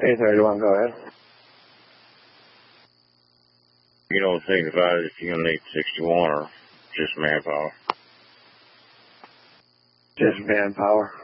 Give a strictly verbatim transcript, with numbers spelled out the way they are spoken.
eight thirty-one, go ahead. You don't think about it if you need sixty-one or just manpower? Just manpower.